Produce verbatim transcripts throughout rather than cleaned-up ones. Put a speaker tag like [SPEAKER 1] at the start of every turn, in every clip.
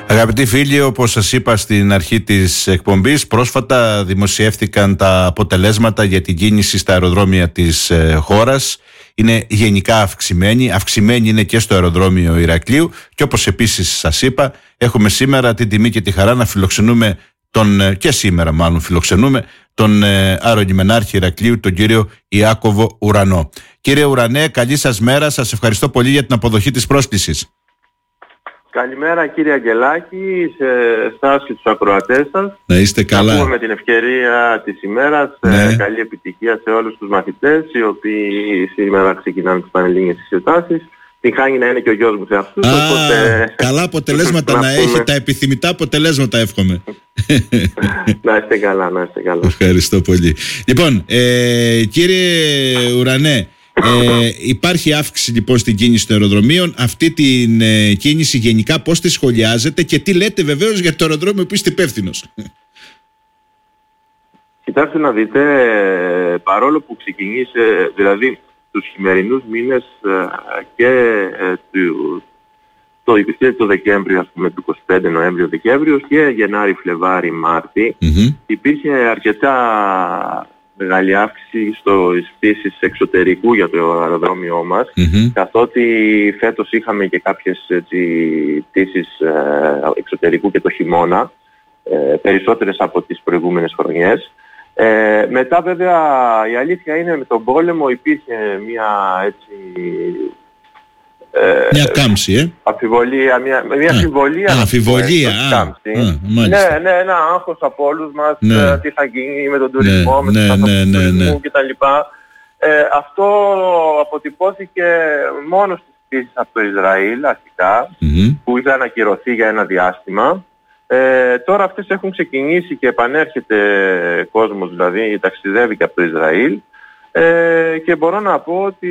[SPEAKER 1] Αγαπητοί φίλοι, όπως σας είπα στην αρχή της εκπομπής, πρόσφατα δημοσιεύτηκαν τα αποτελέσματα για την κίνηση στα αεροδρόμια της ε, χώρας. Είναι γενικά αυξημένη, αυξημένη είναι και στο αεροδρόμιο Ηρακλείου και όπως επίσης σας είπα, έχουμε σήμερα την τιμή και τη χαρά να φιλοξενούμε τον, και σήμερα μάλλον φιλοξενούμε τον ε, αερολιμενάρχη Ηρακλείου, τον κύριο Ιάκωβο Ουρανό. Κύριε Ουρανέ, καλή σας μέρα, σας ευχαριστώ πολύ για την αποδοχή της πρόσκλησης.
[SPEAKER 2] Καλημέρα κύριε Αγγελάκη, σε εσάς και τους ακροατές σας.
[SPEAKER 1] Να είστε καλά.
[SPEAKER 2] Να πούμε με την ευκαιρία της ημέρας, ναι. Καλή επιτυχία σε όλους τους μαθητές οι οποίοι σήμερα ξεκινάνε τις πανελλήνιες εξετάσεις. Την χάνει να είναι και ο γιος μου σε αυτούς.
[SPEAKER 1] Α,
[SPEAKER 2] οπότε...
[SPEAKER 1] καλά αποτελέσματα να, να έχει, τα επιθυμητά αποτελέσματα εύχομαι.
[SPEAKER 2] Να είστε καλά, να είστε καλά.
[SPEAKER 1] Ευχαριστώ πολύ. Λοιπόν, ε, κύριε Ουρανέ, Ε, υπάρχει αύξηση λοιπόν στην κίνηση των αεροδρομίων. Αυτή την ε, κίνηση γενικά πώς τη σχολιάζετε και τι λέτε βεβαίως για το αεροδρόμιο που είστε υπεύθυνος?
[SPEAKER 2] Κοιτάξτε να δείτε, παρόλο που ξεκινήσε δηλαδή τους χειμερινούς μήνες και ε, του, το, το Δεκέμβριο, ας πούμε, του είκοσι πέντε Νοέμβριο Δεκέμβριο και Γενάρη Φλεβάρη Μάρτη, mm-hmm. υπήρχε αρκετά μεγάλη αύξηση στις πτήσεις εξωτερικού για το αεροδρόμιό μας, mm-hmm. καθότι φέτος είχαμε και κάποιες πτήσεις ε, εξωτερικού και το χειμώνα, ε, περισσότερες από τις προηγούμενες χρονιές. Ε, μετά βέβαια η αλήθεια είναι με τον πόλεμο υπήρχε μια έτσι... Ε,
[SPEAKER 1] μια κάμψη, ε.
[SPEAKER 2] Αμφιβολία, μια, μια αμφιβολία.
[SPEAKER 1] Α, αμφιβολία, α, α,
[SPEAKER 2] ναι, ναι, ένα άγχος από όλους μας,
[SPEAKER 1] ναι.
[SPEAKER 2] ε, τι θα γίνει με τον τουρισμό,
[SPEAKER 1] ναι,
[SPEAKER 2] με τους ανθρώπους
[SPEAKER 1] ναι,
[SPEAKER 2] του
[SPEAKER 1] ναι,
[SPEAKER 2] τουρισμού
[SPEAKER 1] ναι.
[SPEAKER 2] κτλ. Ε, αυτό αποτυπώθηκε μόνο στις πτήσεις από το Ισραήλ αρχικά,
[SPEAKER 1] mm-hmm. που
[SPEAKER 2] είχε ανακυρωθεί για ένα διάστημα. Ε, τώρα αυτές έχουν ξεκινήσει και επανέρχεται κόσμος, δηλαδή ταξιδεύει και από το Ισραήλ, ε, και μπορώ να πω ότι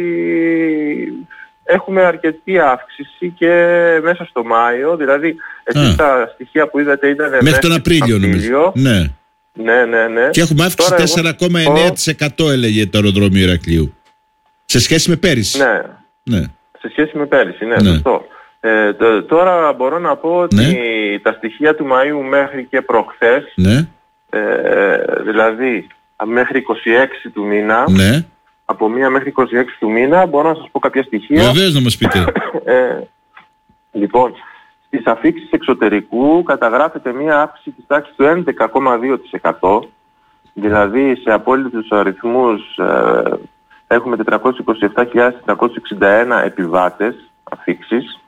[SPEAKER 2] έχουμε αρκετή αύξηση και μέσα στο Μάιο, δηλαδή εσείς τα στοιχεία που είδατε ήταν
[SPEAKER 1] μέχρι τον Απρίλιο, νομίζω. Ναι.
[SPEAKER 2] Ναι, ναι, ναι.
[SPEAKER 1] Και έχουμε αύξηση τέσσερα κόμμα εννέα τοις εκατό έλεγε το αεροδρόμιο Ηρακλείου. Σε σχέση με πέρυσι.
[SPEAKER 2] Ναι.
[SPEAKER 1] ναι.
[SPEAKER 2] Σε σχέση με πέρυσι, ναι, ναι. σωστό. Ε, τ, τώρα μπορώ να πω ότι ναι. τα στοιχεία του Μαΐου μέχρι και προχθές,
[SPEAKER 1] ναι.
[SPEAKER 2] ε, δηλαδή μέχρι είκοσι έξι του μήνα,
[SPEAKER 1] ναι.
[SPEAKER 2] από μία μέχρι είκοσι έξι του μήνα, μπορώ να σας πω κάποια στοιχεία.
[SPEAKER 1] Βεβαίως να μας πείτε.
[SPEAKER 2] ε, λοιπόν, στις αφίξεις εξωτερικού καταγράφεται μία αύξηση της τάξης του έντεκα κόμμα δύο τοις εκατό, δηλαδή σε απόλυτους αριθμούς ε, έχουμε τετρακόσιες είκοσι επτά χιλιάδες τετρακόσιες εξήντα ένα επιβάτες αφίξεις,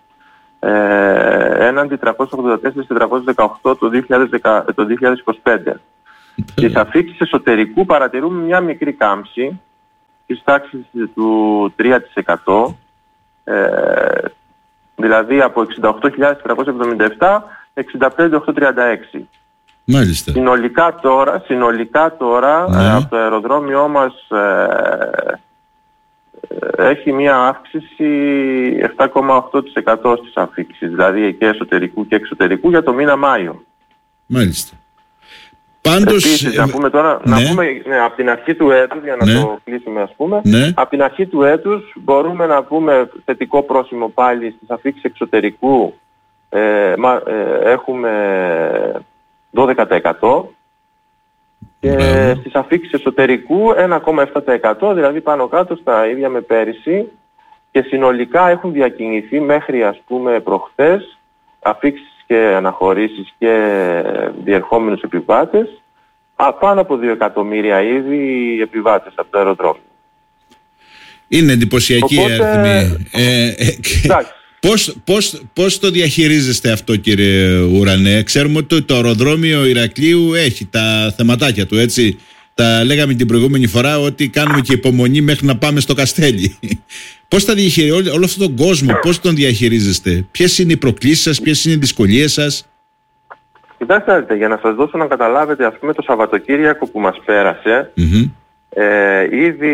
[SPEAKER 2] ε, έναντι τριακόσιες ογδόντα τέσσερις χιλιάδες τετρακόσιες δεκαοκτώ το δύο χιλιάδες είκοσι πέντε. Στις αφίξεις εσωτερικού παρατηρούμε μια μικρή κάμψη της τάξης του τρία τοις εκατό, ε, δηλαδή από εξήντα οκτώ χιλιάδες τετρακόσιες εβδομήντα επτά εξήντα πέντε χιλιάδες οκτακόσια τριάντα έξι.
[SPEAKER 1] Μάλιστα.
[SPEAKER 2] Συνολικά τώρα, συνολικά τώρα
[SPEAKER 1] ναι.
[SPEAKER 2] ε, από το αεροδρόμιό μας ε, ε, έχει μια αύξηση επτά κόμμα οκτώ τοις εκατό στις αφίξεις, δηλαδή και εσωτερικού και εξωτερικού για το μήνα Μάιο.
[SPEAKER 1] Μάλιστα. Πάντως,
[SPEAKER 2] επίσης, να πούμε τώρα,
[SPEAKER 1] ναι.
[SPEAKER 2] να πούμε ναι, από την αρχή του έτους, για να
[SPEAKER 1] ναι.
[SPEAKER 2] το κλείσουμε ας πούμε,
[SPEAKER 1] ναι.
[SPEAKER 2] από την αρχή του έτους μπορούμε να πούμε θετικό πρόσημο πάλι στις αφίξεις εξωτερικού, ε, μα, ε, έχουμε δώδεκα τοις εκατό και
[SPEAKER 1] Μπράβο.
[SPEAKER 2] στις αφίξεις εσωτερικού ένα κόμμα επτά τοις εκατό, δηλαδή πάνω κάτω στα ίδια με πέρυσι, και συνολικά έχουν διακινηθεί μέχρι ας πούμε προχθές αφίξεις και αναχωρήσεις και διερχόμενους επιβάτες, α, πάνω από δύο εκατομμύρια ήδη επιβάτες από το αεροδρόμιο.
[SPEAKER 1] Είναι εντυπωσιακή η
[SPEAKER 2] Οπότε...
[SPEAKER 1] αριθμή. Ε, ε, πώς, πώς, πώς το διαχειρίζεστε αυτό, κύριε Ουρανέ? Ξέρουμε ότι το αεροδρόμιο Ηρακλείου έχει τα θεματάκια του, έτσι. Τα λέγαμε την προηγούμενη φορά ότι κάνουμε και υπομονή μέχρι να πάμε στο Καστέλι. Πώς θα διαχειρίζεστε όλο αυτόν τον κόσμο, πώς τον διαχειρίζεστε? Ποιες είναι οι προκλήσεις σας, ποιες είναι οι δυσκολίες σας?
[SPEAKER 2] Κοιτάξτε, για να σας δώσω να καταλάβετε, ας πούμε το Σαββατοκύριακο που μας πέρασε,
[SPEAKER 1] mm-hmm.
[SPEAKER 2] ε, ήδη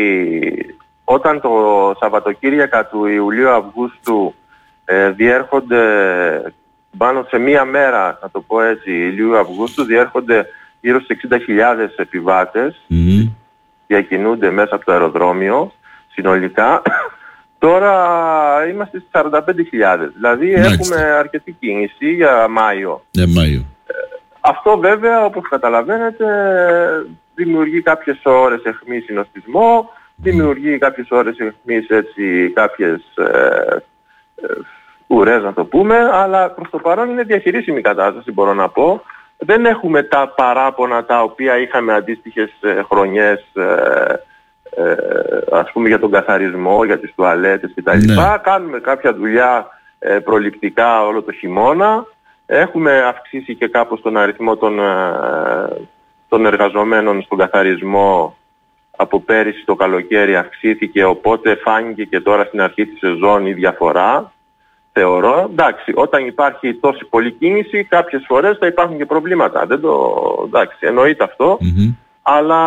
[SPEAKER 2] όταν το Σαββατοκύριακα του Ιουλίου-Αυγούστου ε, διέρχονται πάνω σε μία μέρα, να το πω έτσι, Ιουλίου-Αυγούστου, διέρχονται γύρω στις εξήντα χιλιάδες επιβάτες, mm-hmm. διακινούνται μέσα από το αεροδρόμιο συνολικά, Τώρα είμαστε στις σαράντα πέντε χιλιάδες, δηλαδή
[SPEAKER 1] Μάλιστα.
[SPEAKER 2] έχουμε αρκετή κίνηση για Μάιο.
[SPEAKER 1] Για Μάιο.
[SPEAKER 2] Ε, αυτό βέβαια, όπως καταλαβαίνετε, δημιουργεί κάποιες ώρες αιχμή συνοστισμό, δημιουργεί κάποιες ώρες αιχμής, έτσι, κάποιες ε, ε, ουρές να το πούμε, αλλά προς το παρόν είναι διαχειρίσιμη η κατάσταση, μπορώ να πω. Δεν έχουμε τα παράπονα τα οποία είχαμε αντίστοιχες ε, χρονιές, ε, ε, ας πούμε για τον καθαρισμό, για τις τουαλέτες κτλ. Ναι. Κάνουμε κάποια δουλειά ε, προληπτικά όλο το χειμώνα. Έχουμε αυξήσει και κάπως τον αριθμό των, ε, των εργαζομένων στον καθαρισμό. Από πέρυσι το καλοκαίρι αυξήθηκε, οπότε φάνηκε και τώρα στην αρχή της σεζόν η διαφορά. Θεωρώ, εντάξει, όταν υπάρχει τόση πολλή κίνηση, κάποιες φορές θα υπάρχουν και προβλήματα. Δεν το, εντάξει, εννοείται αυτό, mm-hmm. αλλά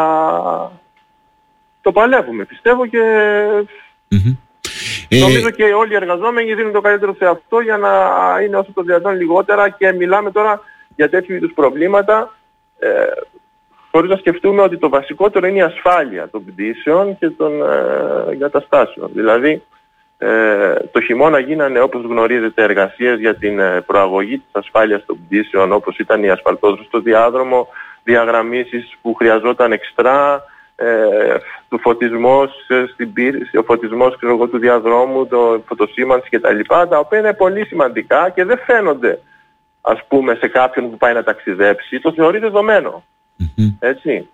[SPEAKER 2] το παλεύουμε, πιστεύω, και
[SPEAKER 1] mm-hmm.
[SPEAKER 2] νομίζω
[SPEAKER 1] ε...
[SPEAKER 2] και όλοι οι εργαζόμενοι δίνουν το καλύτερο σε αυτό για να είναι όσο το δυνατόν λιγότερα, και μιλάμε τώρα για τέτοιου είδους προβλήματα, ε, χωρίς να σκεφτούμε ότι το βασικότερο είναι η ασφάλεια των πτήσεων και των ε, εγκαταστάσεων. Δηλαδή, Ε, το χειμώνα γίνανε, όπως γνωρίζετε, εργασίες για την ε, προαγωγή της ασφάλειας των πτήσεων, όπως ήταν η ασφαλτόζωση στο διάδρομο, διαγραμμίσεις που χρειαζόταν εξτρά, ε, του φωτισμός, ε, στην πύρση, ο φωτισμός ξέρω, του διαδρόμου, το φωτοσήμανση κτλ. Τα οποία είναι πολύ σημαντικά και δεν φαίνονται, ας πούμε, σε κάποιον που πάει να ταξιδέψει, το θεωρεί δεδομένο. Mm-hmm. Έτσι.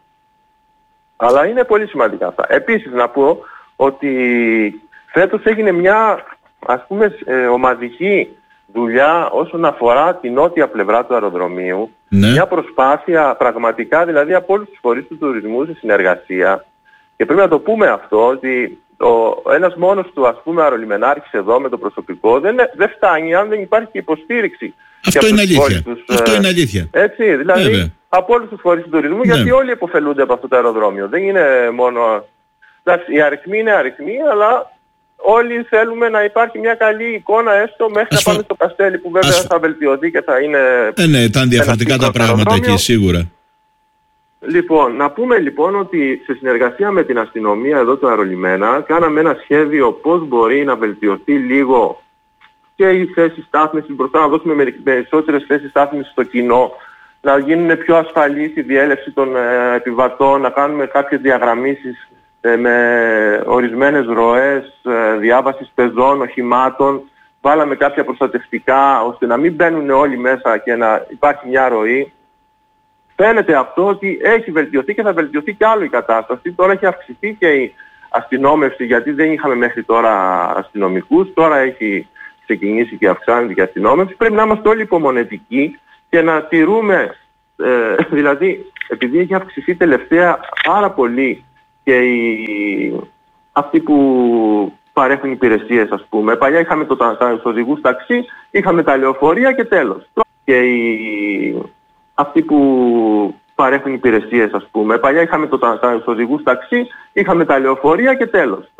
[SPEAKER 2] Αλλά είναι πολύ σημαντικά αυτά. Επίσης να πω ότι φέτος έγινε μια, ας πούμε, ε, ομαδική δουλειά όσον αφορά την νότια πλευρά του αεροδρομίου. Ναι. Μια προσπάθεια πραγματικά, δηλαδή από όλους τους φορείς του τουρισμού σε συνεργασία. Και πρέπει να το πούμε αυτό, ότι ο, ένας μόνος του, ας πούμε, αερολιμενάρχης εδώ με το προσωπικό δεν, δεν φτάνει αν δεν υπάρχει υποστήριξη.
[SPEAKER 1] Αυτό είναι αλήθεια. Τους, αυτό είναι αλήθεια.
[SPEAKER 2] Έτσι, δηλαδή Βέβαια. από όλους τους φορείς του τουρισμού, ναι. γιατί όλοι υποφελούνται από αυτό το αεροδρόμιο. Δεν είναι μόνο... Εντάξει, οι αριθμοί είναι αριθμοί, αλλά όλοι θέλουμε να υπάρχει μια καλή εικόνα, έστω μέχρι Ασφα... να πάμε στο Καστέλι, που βέβαια Ασφα... θα βελτιωθεί και θα είναι...
[SPEAKER 1] Ε, ναι, ήταν διαφορετικά τα πράγματα εκεί, σίγουρα.
[SPEAKER 2] Λοιπόν, να πούμε λοιπόν ότι σε συνεργασία με την αστυνομία εδώ του αερολιμένα κάναμε ένα σχέδιο πώς μπορεί να βελτιωθεί λίγο και η θέση στάθμισης μπροστά, να δώσουμε περισσότερες θέσεις στάθμισης στο κοινό, να γίνουν πιο ασφαλής η διέλευση των ε, επιβατών, να κάνουμε κάποιες διαγραμμίσεις ε, με ορισμένες ροές ε, διάβασης πεζών, οχημάτων. Βάλαμε κάποια προστατευτικά ώστε να μην μπαίνουν όλοι μέσα και να υπάρχει μια ροή. Φαίνεται αυτό ότι έχει βελτιωθεί και θα βελτιωθεί κι άλλο η κατάσταση. Τώρα έχει αυξηθεί και η αστυνόμευση, γιατί δεν είχαμε μέχρι τώρα αστυνομικούς. Τώρα έχει ξεκινήσει και αυξάνεται και η αστυνόμευση. Πρέπει να είμαστε όλοι υπομονετικοί και να τηρούμε, ε, δηλαδή επειδή έχει αυξηθεί τελευταία πάρα πολύ και οι, αυτοί που παρέχουν υπηρεσίες, ας πούμε. Παλιά είχαμε το, τα, τα, τους οδηγούς ταξί, είχαμε τα λεωφορεία και τέλος. Και οι, αυτοί που παρέχουν υπηρεσίες, ας πούμε. Παλιά είχαμε το, τα, τα, τους οδηγούς ταξί, είχαμε τα λεωφορεία και τέλος.